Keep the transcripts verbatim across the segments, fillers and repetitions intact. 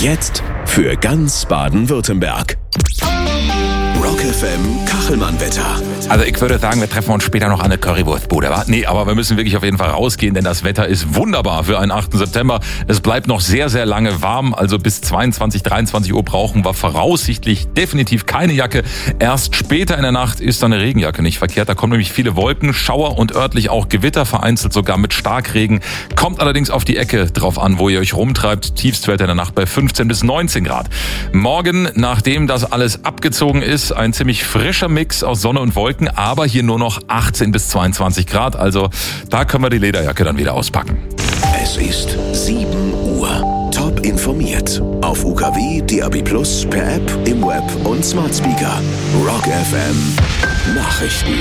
Jetzt für ganz Baden-Württemberg. Rock F M Kachelmann-Wetter. Also ich würde sagen, wir treffen uns später noch an der Currywurstbude, wa? Nee, aber wir müssen wirklich auf jeden Fall rausgehen, denn das Wetter ist wunderbar für einen achten September. Es bleibt noch sehr, sehr lange warm, also bis zweiundzwanzig, dreiundzwanzig Uhr brauchen wir voraussichtlich definitiv keine Jacke. Erst später in der Nacht ist dann eine Regenjacke nicht verkehrt. Da kommen nämlich viele Wolken, Schauer und örtlich auch Gewitter, vereinzelt sogar mit Starkregen. Kommt allerdings auf die Ecke drauf an, wo ihr euch rumtreibt. Tiefstwerte in der Nacht bei fünfzehn bis neunzehn Grad. Morgen, nachdem das alles abgezogen ist, ein ziemlich frischer Mix aus Sonne und Wolken, aber hier nur noch achtzehn bis zweiundzwanzig Grad. Also da können wir die Lederjacke dann wieder auspacken. Es ist sieben Uhr. Top informiert. Auf U K W, D A B Plus, per App, im Web und Smart Speaker. Rock F M Nachrichten.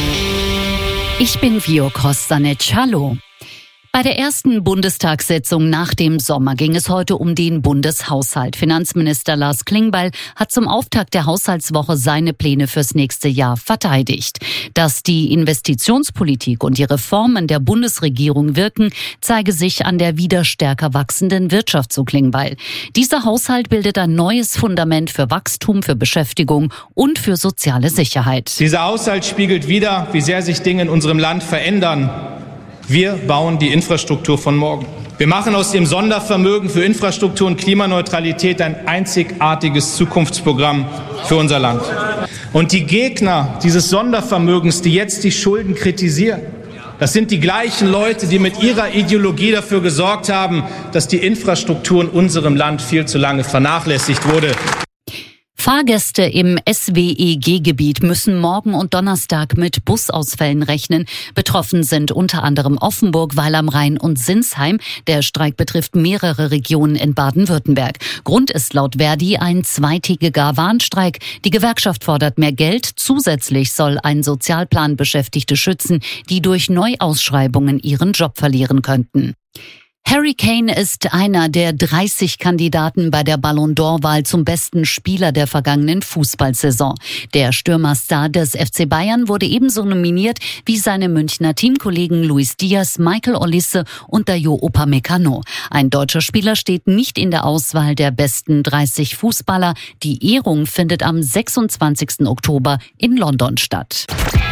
Ich bin Vio Kostanec. Hallo. Bei der ersten Bundestagssitzung nach dem Sommer ging es heute um den Bundeshaushalt. Finanzminister Lars Klingbeil hat zum Auftakt der Haushaltswoche seine Pläne fürs nächste Jahr verteidigt. Dass die Investitionspolitik und die Reformen der Bundesregierung wirken, zeige sich an der wieder stärker wachsenden Wirtschaft, so Klingbeil. Dieser Haushalt bildet ein neues Fundament für Wachstum, für Beschäftigung und für soziale Sicherheit. Dieser Haushalt spiegelt wider, wie sehr sich Dinge in unserem Land verändern. Wir bauen die Infrastruktur von morgen. Wir machen aus dem Sondervermögen für Infrastruktur und Klimaneutralität ein einzigartiges Zukunftsprogramm für unser Land. Und die Gegner dieses Sondervermögens, die jetzt die Schulden kritisieren, das sind die gleichen Leute, die mit ihrer Ideologie dafür gesorgt haben, dass die Infrastruktur in unserem Land viel zu lange vernachlässigt wurde. Fahrgäste im S W E G-Gebiet müssen morgen und Donnerstag mit Busausfällen rechnen. Betroffen sind unter anderem Offenburg, Weil am Rhein und Sinsheim. Der Streik betrifft mehrere Regionen in Baden-Württemberg. Grund ist laut Verdi ein zweitägiger Warnstreik. Die Gewerkschaft fordert mehr Geld. Zusätzlich soll ein Sozialplan Beschäftigte schützen, die durch Neuausschreibungen ihren Job verlieren könnten. Harry Kane ist einer der dreißig Kandidaten bei der Ballon d'Or-Wahl zum besten Spieler der vergangenen Fußballsaison. Der Stürmerstar des F C Bayern wurde ebenso nominiert wie seine Münchner Teamkollegen Luis Diaz, Michael Olise und Dayo Upamecano. Ein deutscher Spieler steht nicht in der Auswahl der besten dreißig Fußballer. Die Ehrung findet am sechsundzwanzigsten Oktober in London statt.